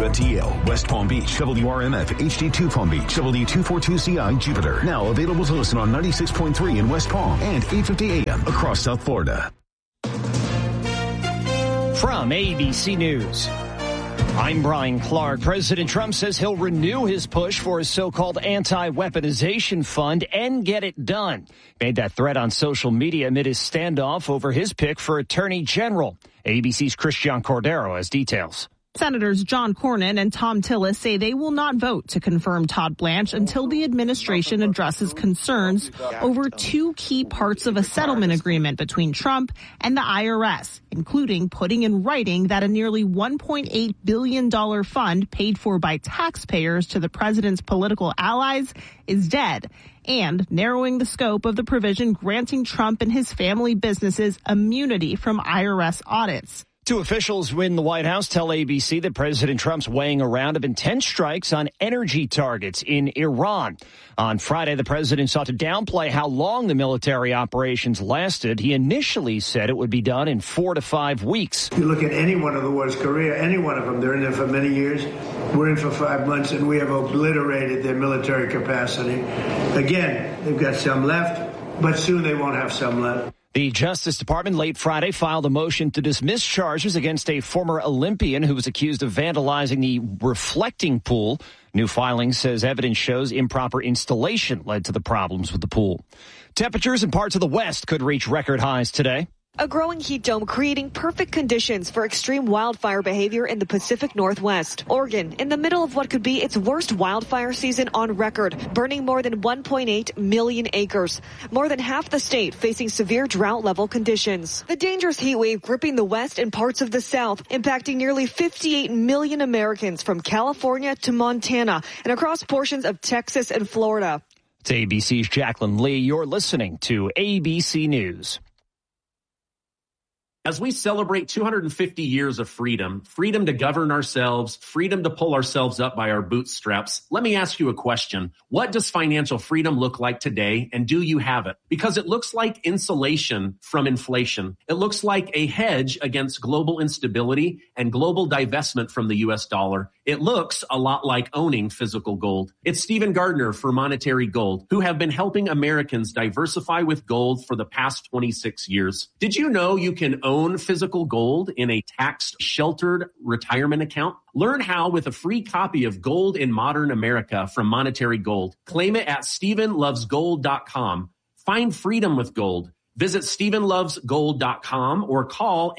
at TL, West Palm Beach, WRMF, HD2 Palm Beach, WD242CI Jupiter. Now available to listen on 96.3 in West Palm and 850 AM across South Florida. From ABC News, I'm Brian Clark. President Trump says he'll renew his push for his so-called anti-weaponization fund and get it done. Made that threat on social media amid his standoff over his pick for Attorney General. ABC's Christian Cordero has details. Senators John Cornyn and Thom Tillis say they will not vote to confirm Todd Blanche until the administration addresses concerns over two key parts of a settlement agreement between Trump and the IRS, including putting in writing that a nearly $1.8 billion fund paid for by taxpayers to the president's political allies is dead, and narrowing the scope of the provision granting Trump and his family businesses immunity from IRS audits. Two officials in the White House tell ABC that President Trump's weighing a round of intense strikes on energy targets in Iran. On Friday, the president sought to downplay how long the military operations lasted. He initially said it would be done in 4 to 5 weeks. You look at any one of the wars, Korea, any one of them, they're in there for many years. We're in for 5 months, and we have obliterated their military capacity. Again, they've got some left, but soon they won't have some left. The Justice Department late Friday filed a motion to dismiss charges against a former Olympian who was accused of vandalizing the reflecting pool. New filing says evidence shows improper installation led to the problems with the pool. Temperatures in parts of the West could reach record highs today. A growing heat dome creating perfect conditions for extreme wildfire behavior in the Pacific Northwest. Oregon, in the middle of what could be its worst wildfire season on record, burning more than 1.8 million acres. More than half the state facing severe drought-level conditions. The dangerous heat wave gripping the West and parts of the South, impacting nearly 58 million Americans from California to Montana and across portions of Texas and Florida. It's ABC's Jacqueline Lee. You're listening to ABC News. As we celebrate 250 years of freedom, freedom to govern ourselves, freedom to pull ourselves up by our bootstraps, let me ask you a question. What does financial freedom look like today, and do you have it? Because it looks like insulation from inflation. It looks like a hedge against global instability and global divestment from the U.S. dollar. It looks a lot like owning physical gold. It's Stephen Gardner for Monetary Gold, who have been helping Americans diversify with gold for the past 26 years. Did you know you can own physical gold in a tax-sheltered retirement account? Learn how with a free copy of Gold in Modern America from Monetary Gold. Claim it at StephenLovesGold.com. Find freedom with gold. Visit StephenLovesGold.com or call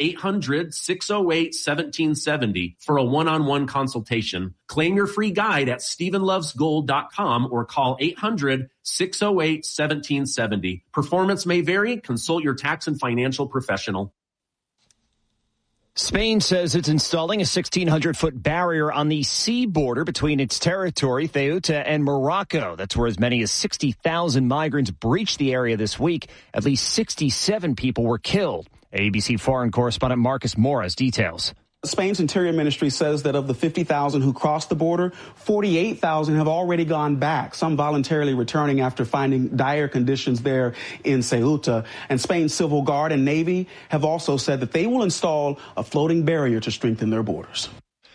800-608-1770 for a one-on-one consultation. Claim your free guide at StephenLovesGold.com or call 800-608-1770. Performance may vary. Consult your tax and financial professional. Spain says it's installing a 1,600-foot barrier on the sea border between its territory, Ceuta, and Morocco. That's where as many as 60,000 migrants breached the area this week. At least 67 people were killed. ABC foreign correspondent Marcus Morris details. Spain's Interior Ministry says that of the 50,000 who crossed the border, 48,000 have already gone back, some voluntarily returning after finding dire conditions there in Ceuta. And Spain's Civil Guard and Navy have also said that they will install a floating barrier to strengthen their borders.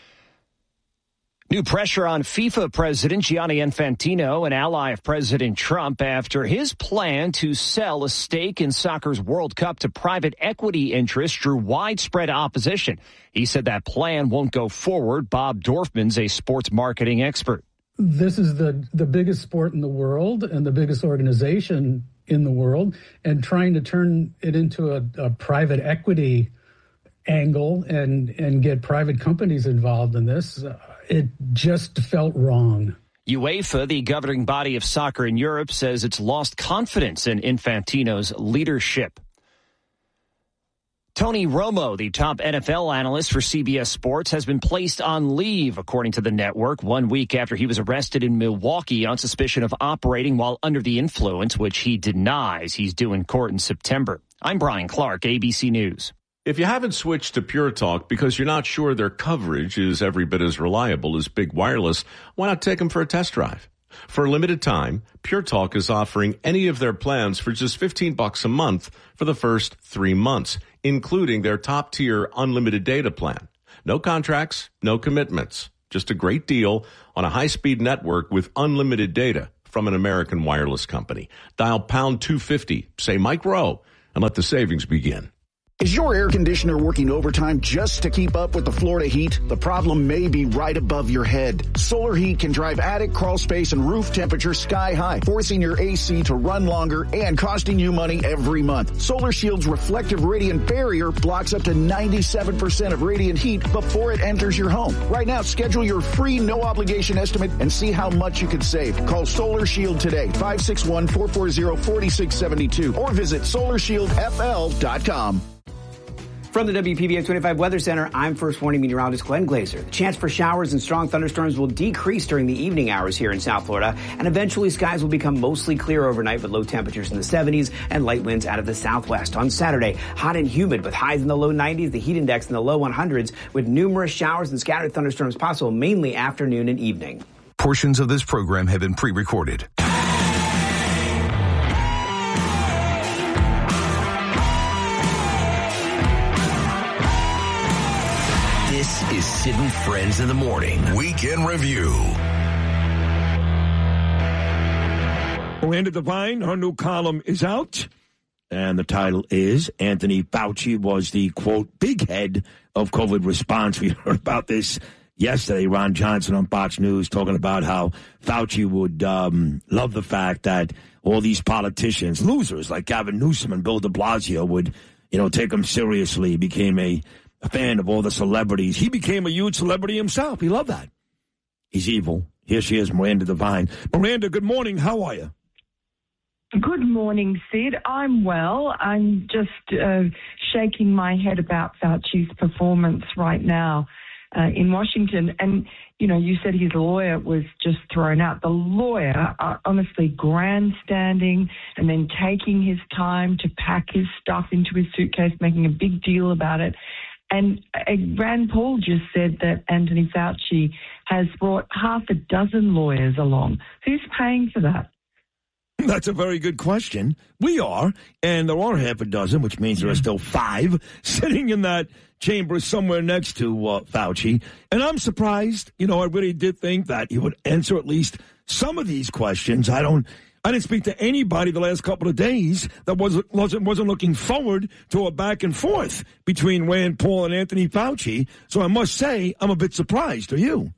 New pressure on FIFA President Gianni Infantino, an ally of President Trump, after his plan to sell a stake in soccer's World Cup to private equity interests drew widespread opposition. He said that plan won't go forward. Bob Dorfman's a sports marketing expert. This is the biggest sport in the world and the biggest organization in the world, and trying to turn it into a private equity angle and get private companies involved in this, it just felt wrong. UEFA, the governing body of soccer in Europe, says it's lost confidence in Infantino's leadership. Tony Romo, the top NFL analyst for CBS Sports, has been placed on leave, according to the network, 1 week after he was arrested in Milwaukee on suspicion of operating while under the influence, which he denies he's due in court in September. I'm Brian Clark, ABC News. If you haven't switched to Pure Talk because you're not sure their coverage is every bit as reliable as Big Wireless, why not take them for a test drive? For a limited time, Pure Talk is offering any of their plans for just $15 a month for the first 3 months, including their top-tier unlimited data plan. No contracts, no commitments. Just a great deal on a high-speed network with unlimited data from an American wireless company. Dial pound 250, say Mike Rowe, and let the savings begin. Is your air conditioner working overtime just to keep up with the Florida heat? The problem may be right above your head. Solar heat can drive attic, crawl space, and roof temperature sky high, forcing your AC to run longer and costing you money every month. Solar Shield's reflective radiant barrier blocks up to 97% of radiant heat before it enters your home. Right now, schedule your free no-obligation estimate and see how much you could save. Call Solar Shield today, 561-440-4672, or visit SolarShieldFL.com. From the WPBX 25 Weather Center, I'm First Warning Meteorologist Glenn Glazer. The chance for showers and strong thunderstorms will decrease during the evening hours here in South Florida, and eventually skies will become mostly clear overnight with low temperatures in the 70s and light winds out of the southwest. On Saturday, hot and humid with highs in the low 90s, the heat index in the low 100s, with numerous showers and scattered thunderstorms possible mainly afternoon and evening. Portions of this program have been pre-recorded. This is Sid and Friends in the Morning Weekend Review. Miranda Devine, her new column is out, and the title is Anthony Fauci was the, quote, big head of COVID response. We heard about this yesterday. Ron Johnson on Fox News talking about how Fauci would love the fact that all these politicians, losers like Gavin Newsom and Bill de Blasio would, take him seriously, became a fan of all the celebrities. He became a huge celebrity himself. He loved that. He's evil. Here she is, Miranda Devine. Miranda, good morning. How are you? Good morning, Sid. I'm well. I'm just shaking my head about Fauci's performance right now in Washington. And, you said his lawyer was just thrown out. The lawyer, honestly, grandstanding and then taking his time to pack his stuff into his suitcase, making a big deal about it. And Rand Paul just said that Anthony Fauci has brought half a dozen lawyers along. Who's paying for that? That's a very good question. We are, and there are half a dozen, which means there are still 5 sitting in that chamber somewhere next to Fauci. And I'm surprised. I really did think that he would answer at least some of these questions. I didn't speak to anybody the last couple of days that wasn't looking forward to a back and forth between Rand Paul and Anthony Fauci. So I must say, I'm a bit surprised. Are you?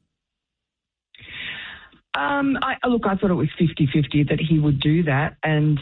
I thought it was 50-50 that he would do that. And,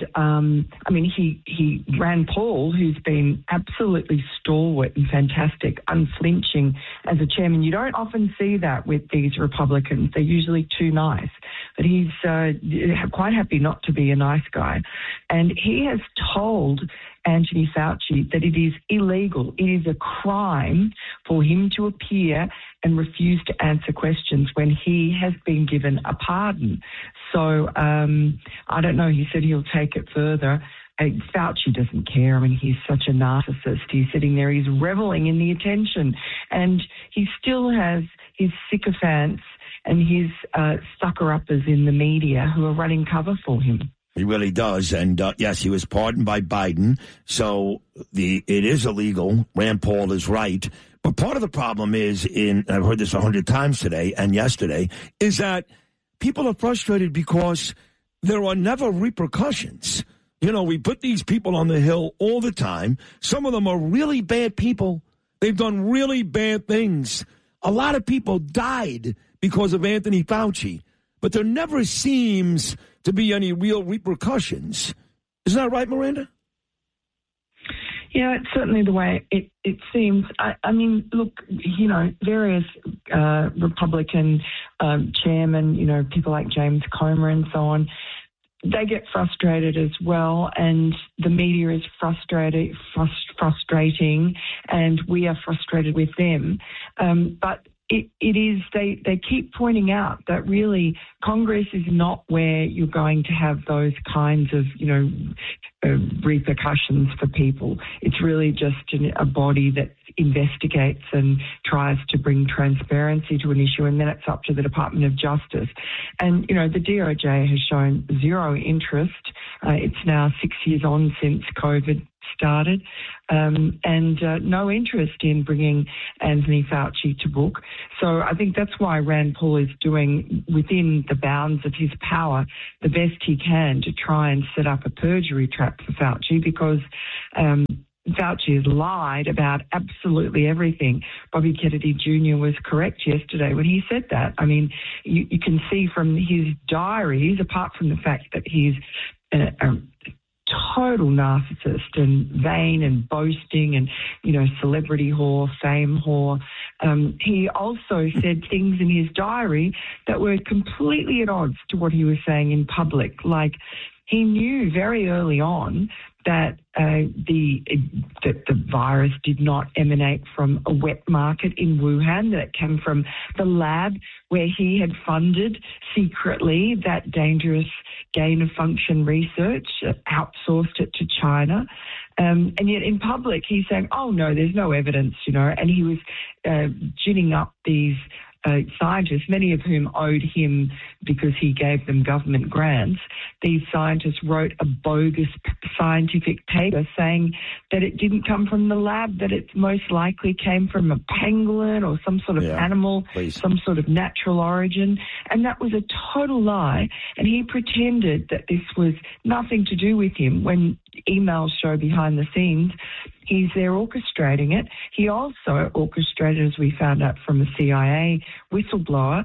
Rand Paul, who's been absolutely stalwart and fantastic, unflinching as a chairman. You don't often see that with these Republicans. They're usually too nice. But he's quite happy not to be a nice guy. And he has told Anthony Fauci that it is illegal. It is a crime for him to appear and refuse to answer questions when he has been given a pardon. So I don't know. He said he'll take it further. Fauci doesn't care. He's such a narcissist. He's sitting there. He's reveling in the attention. And he still has his sycophants and his sucker-uppers in the media who are running cover for him. He really does. And, yes, he was pardoned by Biden. So it is illegal. Rand Paul is right. But part of the problem is, I've heard this 100 times today and yesterday, is that people are frustrated because there are never repercussions. We put these people on the Hill all the time. Some of them are really bad people. They've done really bad things. A lot of people died because of Anthony Fauci. But there never seems to be any real repercussions. Isn't that right, Miranda? Yeah, it's certainly the way it seems. Look, various Republican chairmen, people like James Comer and so on, they get frustrated as well, and the media is frustrating, and we are frustrated with them. But it is, they keep pointing out that really Congress is not where you're going to have those kinds of, repercussions for people. It's really just a body that's investigates and tries to bring transparency to an issue, and then it's up to the Department of Justice. And, you know, the DOJ has shown zero interest. It's now 6 years on since COVID started, and no interest in bringing Anthony Fauci to book. So I think that's why Rand Paul is doing, within the bounds of his power, the best he can to try and set up a perjury trap for Fauci, because Fauci has lied about absolutely everything. Bobby Kennedy Jr. was correct yesterday when he said that. I mean, you can see from his diaries, apart from the fact that he's a total narcissist and vain and boasting and, you know, celebrity whore, fame whore. He also said things in his diary that were completely at odds to what he was saying in public. Like, he knew very early on that the virus did not emanate from a wet market in Wuhan, that it came from the lab where he had funded secretly that dangerous gain-of-function research, outsourced it to China. And yet in public he's saying, oh, no, there's no evidence, you know, and he was ginning up these scientists, many of whom owed him because he gave them government grants. These scientists wrote a bogus scientific paper saying that it didn't come from the lab, that it most likely came from a pangolin or some sort of animal, some sort of natural origin. And that was a total lie. And he pretended that this was nothing to do with him when emails show behind the scenes. He's there orchestrating it. He also orchestrated, as we found out from a CIA whistleblower,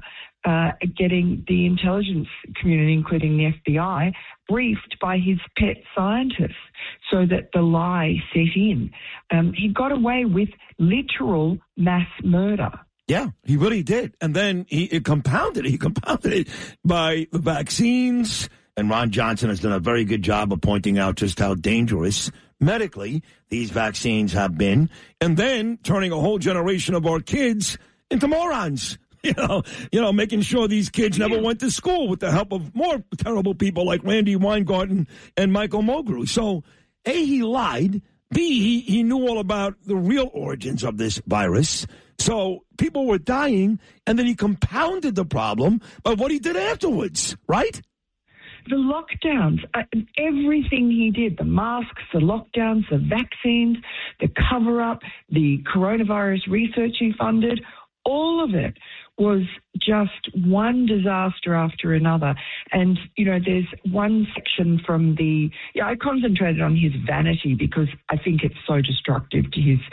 getting the intelligence community, including the FBI, briefed by his pet scientists so that the lie set in. He got away with literal mass murder. Yeah, he really did. And then he compounded it by the vaccines. And Ron Johnson has done a very good job of pointing out just how dangerous medically these vaccines have been, and then turning a whole generation of our kids into morons. You know, making sure these kids never went to school with the help of more terrible people like Randy Weingarten and Michael Mulgrew. So, A, he lied. B, he knew all about the real origins of this virus. So people were dying, and then he compounded the problem by what he did afterwards, right? The lockdowns, everything he did, the masks, the lockdowns, the vaccines, the cover-up, the coronavirus research he funded, all of it was just one disaster after another. And, you know, there's one section from I concentrated on his vanity because I think it's so destructive to his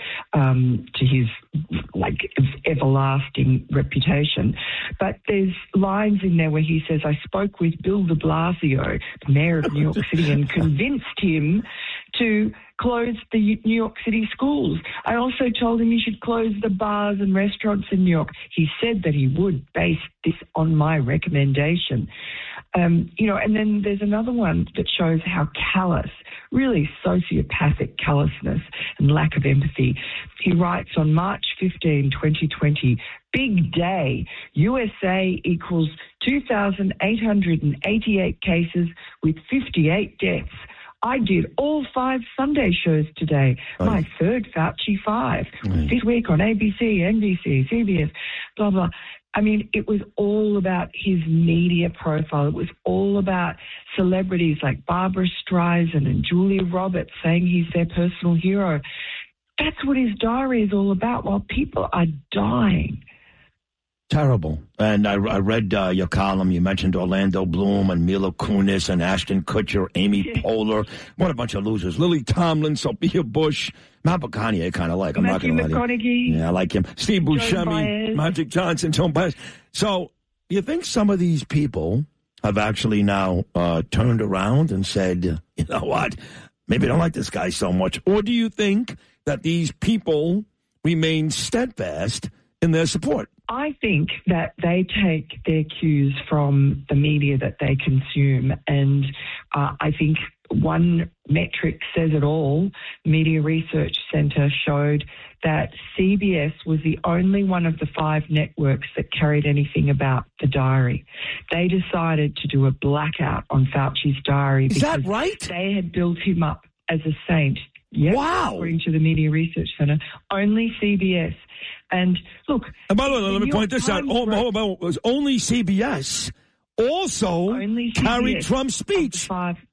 like everlasting reputation. But there's lines in there where he says, I spoke with Bill de Blasio, the mayor of New York City, and convinced him to close the New York City schools. I also told him he should close the bars and restaurants in New York. He said that he would, based this on my recommendation. You know, and then there's another one that shows how callous, really sociopathic callousness and lack of empathy. He writes on March 15, 2020, big day, USA equals 2,888 cases with 58 deaths. I did all 5 Sunday shows today. My third Fauci 5. This week on ABC, NBC, CBS, blah, blah. I mean, it was all about his media profile. It was all about celebrities like Barbara Streisand and Julia Roberts saying he's their personal hero. That's what his diary is all about while people are dying. Terrible. And I read your column. You mentioned Orlando Bloom and Mila Kunis and Ashton Kutcher, Amy Poehler. What a bunch of losers. Lily Tomlin, Sophia Bush, Matt Bacani, I kind of like. I'm Matthew not going to lie. Yeah, I like him. Steve Buscemi, Magic Johnson, Joan Baez. So you think some of these people have actually now turned around and said, you know what, maybe I don't like this guy so much? Or do you think that these people remain steadfast in their support? I think that they take their cues from the media that they consume. And I think one metric says it all. Media Research Center showed that CBS was the only one of the 5 networks that carried anything about the diary. They decided to do a blackout on Fauci's diary. Is that right? They had built him up as a saint. Yep, wow. According to the Media Research Center. Only CBS. And look... And by the way, let me point this out. Hold on. It was only CBS also carried Trump's speech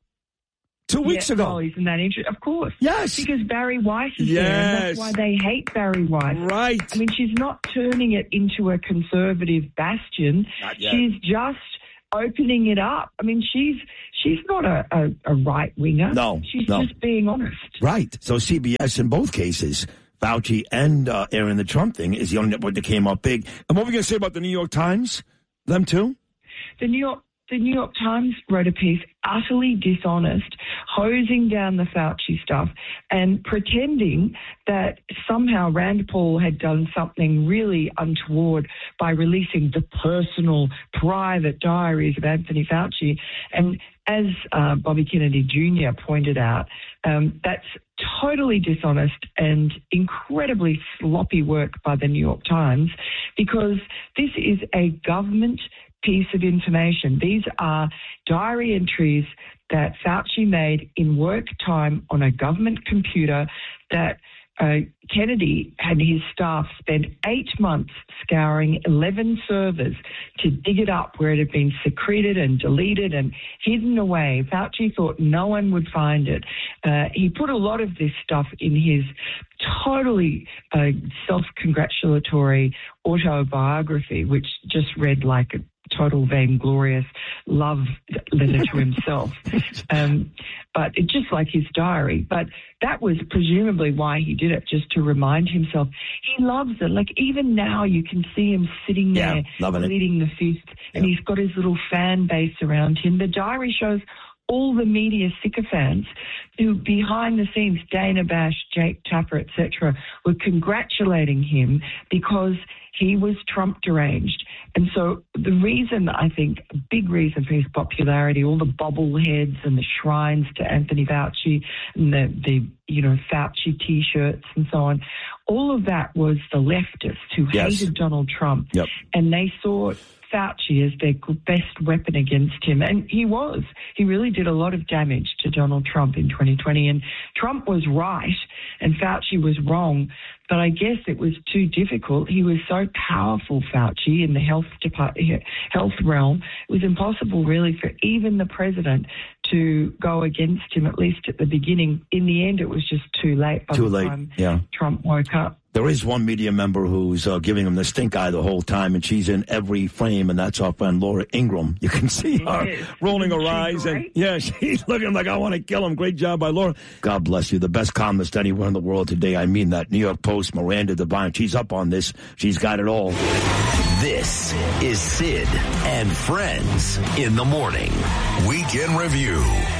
2 weeks ago. Oh, isn't that interesting? Of course. Yes. Because Barry Weiss is there, and that's why they hate Barry Weiss. Right. I mean, she's not turning it into a conservative bastion. Not yet. She's just opening it up. I mean, she's not a right-winger. No. She's just being honest. Right. So CBS in both cases, Fauci and Aaron, the Trump thing is the only network that came up big. And what were we going to say about the New York Times? Them too? The New York Times wrote a piece, utterly dishonest, hosing down the Fauci stuff and pretending that somehow Rand Paul had done something really untoward by releasing the personal, private diaries of Anthony Fauci. And as Bobby Kennedy Jr. pointed out, that's totally dishonest and incredibly sloppy work by the New York Times, because this is a government piece of information. These are diary entries that Fauci made in work time on a government computer that Kennedy and his staff spent 8 months scouring 11 servers to dig it up where it had been secreted and deleted and hidden away. Fauci thought no one would find it. He put a lot of this stuff in his totally self-congratulatory autobiography, which just read like a total vainglorious love letter to himself. But it's just like his diary. But that was presumably why he did it, just to remind himself. He loves it. Like, even now you can see him sitting there leading the fifth, and he's got his little fan base around him. The diary shows all the media sycophants who, behind the scenes, Dana Bash, Jake Tapper, etc., were congratulating him because he was Trump deranged. And so the reason, I think, a big reason for his popularity, all the bobbleheads and the shrines to Anthony Fauci and the Fauci T-shirts and so on, all of that was the leftists who hated Donald Trump. Yep. And they saw Fauci as their best weapon against him. And he was. He really did a lot of damage to Donald Trump in 2020. And Trump was right and Fauci was wrong. But I guess it was too difficult. He was so powerful, Fauci, in the health realm. It was impossible, really, for even the president to go against him, at least at the beginning. In the end, it was just too late by the time Trump woke up. There is one media member who's giving him the stink eye the whole time, and she's in every frame, and that's our friend Laura Ingraham. You can see her rolling her eyes, and she's looking like I want to kill him. Great job by Laura. God bless you. The best columnist anywhere in the world today. I mean that. New York Post, Miranda Devine. She's up on this. She's got it all. This is Sid and Friends in the Morning. Weekend Review.